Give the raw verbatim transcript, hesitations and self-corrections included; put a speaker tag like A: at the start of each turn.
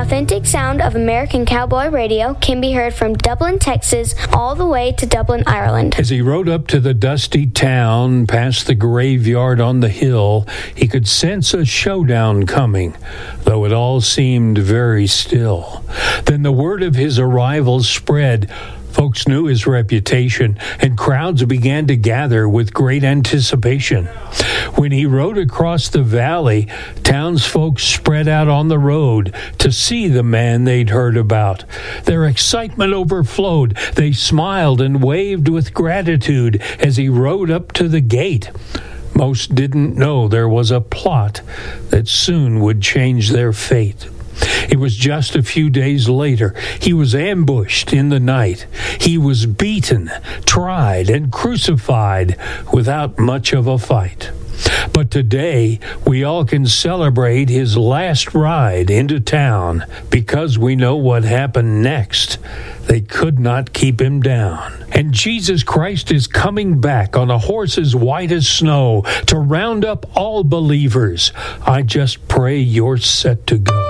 A: authentic sound of American Cowboy Radio can be heard from Dublin, Texas, all the way to Dublin, Ireland.
B: As he rode up to the dusty town, past the graveyard on the hill, he could sense a showdown coming, though it all seemed very still. Then the word of his arrival spread. Folks knew his reputation, and crowds began to gather with great anticipation. When he rode across the valley, townsfolk spread out on the road to see the man they'd heard about. Their excitement overflowed. They smiled and waved with gratitude as he rode up to the gate. Most didn't know there was a plot that soon would change their fate. It was just a few days later. He was ambushed in the night. He was beaten, tried, and crucified without much of a fight. But today, we all can celebrate his last ride into town because we know what happened next. They could not keep him down. And Jesus Christ is coming back on a horse as white as snow to round up all believers. I just pray you're set to go.